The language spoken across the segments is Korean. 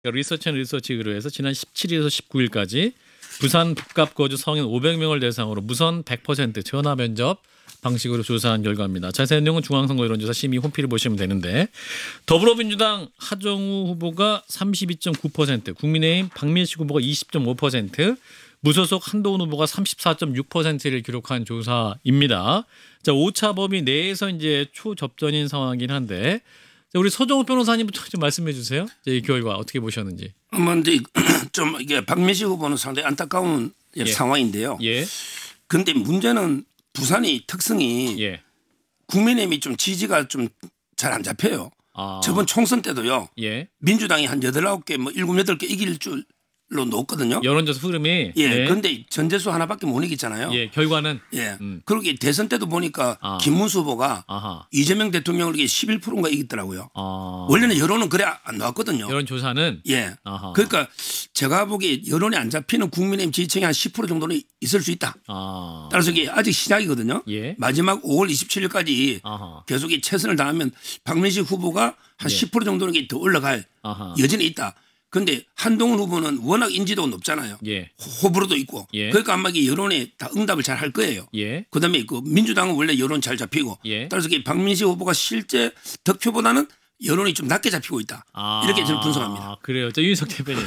리서치 의뢰해서 지난 17일에서 19일까지 부산 북갑 거주 성인 500명을 대상으로 무선 100% 전화 면접 방식으로 조사한 결과입니다. 자세한 내용은 중앙선거 여론조사 심의 홈페이지를 보시면 되는데 더불어민주당 하정우 후보가 32.9%, 국민의힘 박민식 후보가 20.5%, 무소속 한동훈 후보가 34.6%를 기록한 조사입니다. 자, 5차 범위 내에서 이제 초접전인 상황이긴 한데 자, 우리 서정호 변호사님부터 좀 말씀해 주세요. 이 결과 어떻게 보셨는지. 근데 좀 이게 박민식 후보는 상당히 안타까운 상황인데요. 예. 근데 문제는 부산이 특성이 예. 국민의힘이 좀 지지가 좀 잘 안 잡혀요. 저번 총선 때도요. 예. 민주당이 한 8, 9개 뭐 7, 8개 이길 줄로 놓았거든요. 여론조사 흐름이. 예. 네. 그런데 전재수 하나밖에 못 이기잖아요. 예. 결과는. 예. 그러게 대선 때도 보니까 김문수 후보가 이재명 대통령을 11%인가 이겼더라고요. 원래는 여론은 그래 안 나왔거든요. 여론조사는. 예. 그러니까 제가 보기에 여론이 안 잡히는 국민의힘 지지층이 한 10% 정도는 있을 수 있다. 따라서 이게 아직 시작이거든요. 예. 마지막 5월 27일까지 계속 이 최선을 다하면 박민식 후보가 한 10% 정도는 더 올라갈 여지는 있다. 그런데 한동훈 후보는 워낙 인지도가 높잖아요. 예. 호불호도 있고. 예. 그러니까 아마 이 여론에 다 응답을 잘 할 거예요. 예. 그다음에 그 민주당은 원래 여론 잘 잡히고. 예. 따라서 박민식 후보가 실제 득표보다는 여론이 좀 낮게 잡히고 있다. 이렇게 저는 분석합니다. 그래요. 저 윤석 대표님.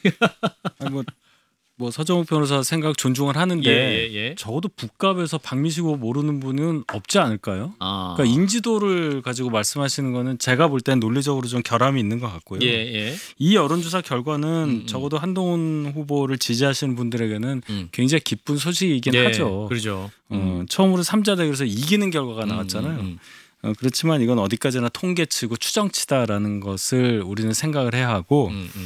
뭐 서정욱 변호사 생각 존중을 하는데 예. 적어도 북갑에서 박민식 후보 모르는 분은 없지 않을까요? 그러니까 인지도를 가지고 말씀하시는 거는 제가 볼 땐 논리적으로 좀 결함이 있는 것 같고요. 예. 이 여론조사 결과는 적어도 한동훈 후보를 지지하시는 분들에게는 굉장히 기쁜 소식이긴 하죠. 그렇죠. 처음으로 3자 대결에서 이기는 결과가 나왔잖아요. 그렇지만 이건 어디까지나 통계치고 추정치다라는 것을 우리는 생각을 해야 하고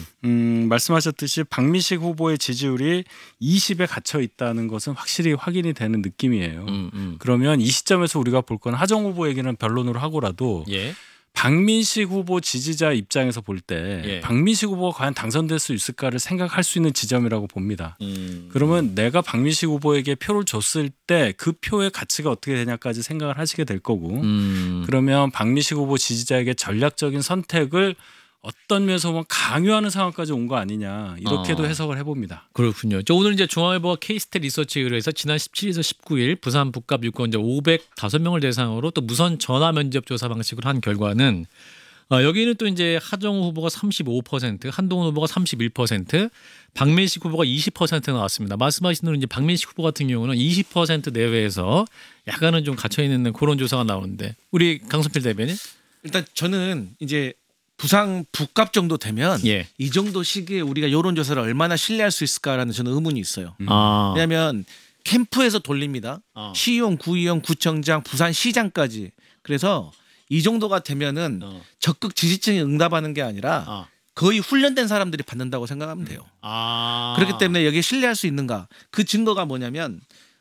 말씀하셨듯이 박민식 후보의 지지율이 20에 갇혀 있다는 것은 확실히 확인이 되는 느낌이에요. 그러면 이 시점에서 우리가 볼 건 하정 후보 얘기는 변론으로 하고라도 박민식 후보 지지자 입장에서 볼 때 박민식 후보가 과연 당선될 수 있을까를 생각할 수 있는 지점이라고 봅니다. 그러면 내가 박민식 후보에게 표를 줬을 때 그 표의 가치가 어떻게 되냐까지 생각을 하시게 될 거고 그러면 박민식 후보 지지자에게 전략적인 선택을 어떤 면에서 보면 강요하는 상황까지 온 거 아니냐 이렇게도 해석을 해봅니다. 그렇군요. 저 오늘 이제 중앙일보와 K스탯 리서치 의뢰해서 지난 17일에서 19일 부산 북갑 유권자 505명을 대상으로 또 무선 전화 면접 조사 방식으로 한 결과는 여기는 또 이제 하정우 후보가 35%, 한동훈 후보가 31%, 박민식 후보가 20% 나왔습니다. 말씀하신 대로 이제 박민식 후보 같은 경우는 20% 내외에서 약간은 좀 갇혀 있는 그런 조사가 나오는데 우리 강선필 대변인 일단 저는 이제 부산 북갑 정도 되면 이 정도 시기에 우리가 여론조사를 얼마나 신뢰할 수 있을까라는 저는 의문이 있어요. 왜냐하면 캠프에서 돌립니다. 시의원, 구의원, 구청장, 부산시장까지. 그래서 이 정도가 되면은 적극 지지층이 응답하는 게 아니라 거의 훈련된 사람들이 받는다고 생각하면 돼요. 그렇기 때문에 여기에 신뢰할 수 있는가. 그 증거가 뭐냐면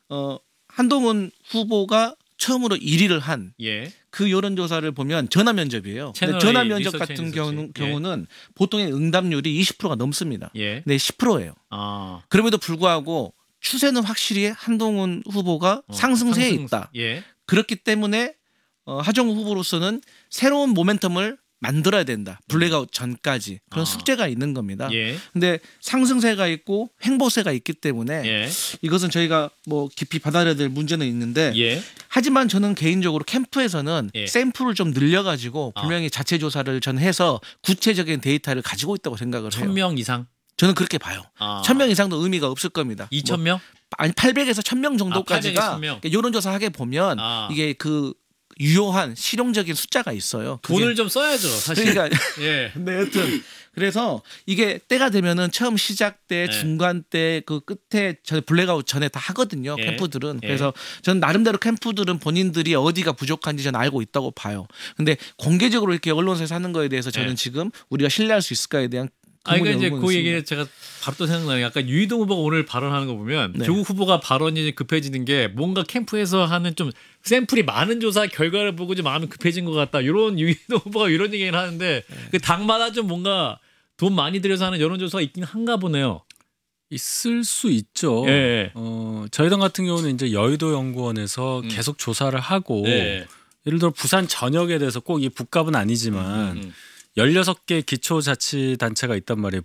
한동훈 후보가 처음으로 1위를 한 그 여론조사를 보면 전화 면접이에요. 근데 전화 면접 같은 경우는 보통의 응답률이 20%가 넘습니다. 근데 10%예요. 그럼에도 불구하고 추세는 확실히 한동훈 후보가 상승세에 있다. 그렇기 때문에 하정우 후보로서는 새로운 모멘텀을 만들어야 된다. 블랙아웃 전까지 그런 숙제가 있는 겁니다. 근데 상승세가 있고 횡보세가 있기 때문에 이것은 저희가 뭐 깊이 받아들여야 될 문제는 있는데 하지만 저는 개인적으로 캠프에서는 샘플을 좀 늘려가지고 분명히 자체 조사를 전 해서 구체적인 데이터를 가지고 있다고 생각을 해요. 1000명 이상? 저는 그렇게 봐요. 1000명 이상도 의미가 없을 겁니다. 2000명? 아니 800에서 1000명 정도까지가 800에서 1000명. 여론조사 하게 보면 이게 그 유효한 실용적인 숫자가 있어요. 돈을 좀 써야죠, 사실. 그러니까 네, 여튼 그래서 이게 때가 되면은 처음 시작 때, 중간 때, 그 끝에 블랙아웃 전에 다 하거든요. 캠프들은. 그래서 저는 나름대로 캠프들은 본인들이 어디가 부족한지 저는 알고 있다고 봐요. 근데 공개적으로 이렇게 언론사에서 하는 거에 대해서 저는 지금 우리가 신뢰할 수 있을까에 대한 그러니까 이제 그 얘기를 제가 바로 또 생각나요. 약간 유희동 후보가 오늘 발언하는 거 보면 조국 후보가 발언이 급해지는 게 뭔가 캠프에서 하는 좀 샘플이 많은 조사 결과를 보고 좀 마음이 급해진 것 같다. 이런 유희동 후보가 이런 얘기를 하는데 그 당마다 좀 뭔가 돈 많이 들여서 하는 여론조사가 있긴 한가 보네요. 있을 수 있죠. 저희 당 같은 경우는 이제 여의도 연구원에서 계속 조사를 하고 예를 들어 부산 전역에 대해서 꼭 이 북갑은 아니지만 16개 기초자치단체가 있단 말이에요.